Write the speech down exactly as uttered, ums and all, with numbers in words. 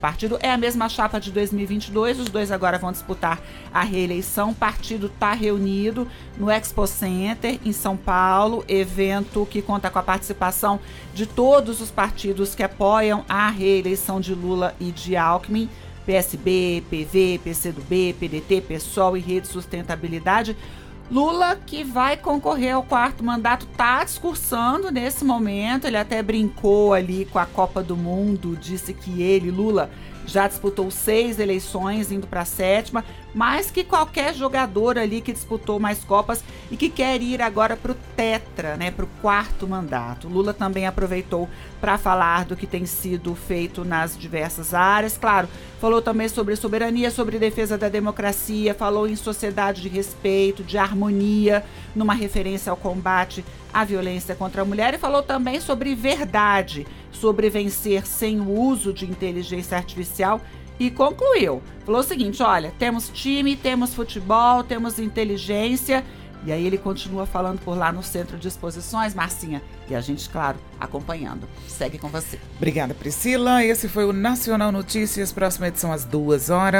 Partido é a mesma chapa de dois mil e vinte e dois, os dois agora vão disputar a reeleição. O partido está reunido no Expo Center, em São Paulo, evento que conta com a participação de todos os partidos que apoiam a reeleição de Lula e de Alckmin, P S B, P V, P C do B, P D T, PSOL e Rede Sustentabilidade. Lula, que vai concorrer ao quarto mandato, está discursando nesse momento. Ele até brincou ali com a Copa do Mundo, disse que ele, Lula, já disputou seis eleições, indo para a sétima, mais que qualquer jogador ali que disputou mais Copas e que quer ir agora para o tetra, né, para o quarto mandato. Lula também aproveitou para falar do que tem sido feito nas diversas áreas. Claro, falou também sobre soberania, sobre defesa da democracia, falou em sociedade de respeito, de harmonia, numa referência ao combate à violência contra a mulher, e falou também sobre verdade, sobre vencer sem o uso de inteligência artificial, e concluiu. Falou o seguinte: olha, temos time, temos futebol, temos inteligência. E aí ele continua falando por lá no Centro de Exposições, Marcinha, e a gente, claro, acompanhando. Segue com você. Obrigada, Priscila. Esse foi o Nacional Notícias, próxima edição às duas horas.